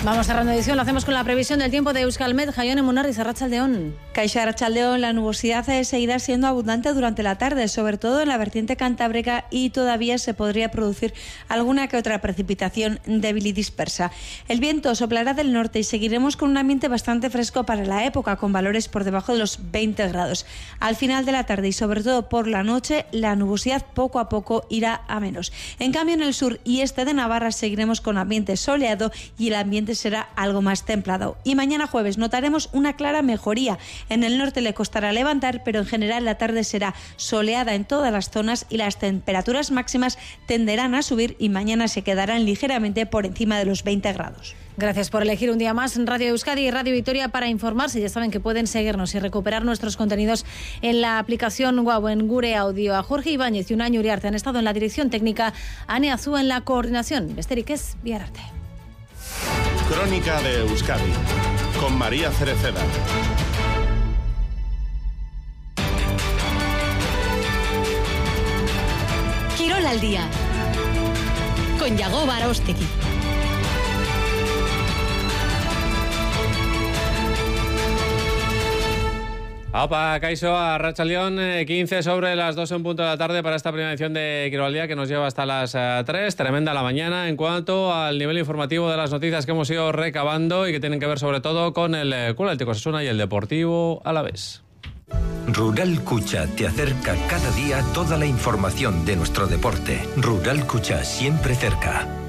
Vamos cerrando edición, lo hacemos con la previsión del tiempo de Euskalmet. Jaione Munarriz, arratsaldeon. Kaixo, arratsaldeon. La nubosidad seguirá siendo abundante durante la tarde, sobre todo en la vertiente cantábrica, y todavía se podría producir alguna que otra precipitación débil y dispersa. El viento soplará del norte y seguiremos con un ambiente bastante fresco para la época, con valores por debajo de los 20 grados. Al final de la tarde y sobre todo por la noche, la nubosidad poco a poco irá a menos. En cambio, en el sur y este de Navarra seguiremos con ambiente soleado y el ambiente será algo más templado. Y mañana jueves notaremos una clara mejoría. En el norte le costará levantar, pero en general la tarde será soleada en todas las zonas y las temperaturas máximas tenderán a subir y mañana se quedarán ligeramente por encima de los 20 grados. Gracias por elegir un día más Radio Euskadi y Radio Vitoria para informarse. Ya saben que pueden seguirnos y recuperar nuestros contenidos en la aplicación WOW, en Gure Audio. A Jorge Ibáñez y Unai Uriarte han estado en la dirección técnica, Ane Azúa en la coordinación. Besterik ez, bihar arte. Crónica de Euskadi con María Cereceda. Quirol al día con Yago Barostegui. Opa, Kaixo, arratsaldeon, 15 sobre las 2 en punto de la tarde para esta primera edición de Quirol al día que nos lleva hasta las 3, tremenda la mañana en cuanto al nivel informativo de las noticias que hemos ido recabando y que tienen que ver sobre todo con el Club Atlético Osasuna y el Deportivo Alavés. Rural Cucha te acerca cada día toda la información de nuestro deporte. Rural Cucha, siempre cerca.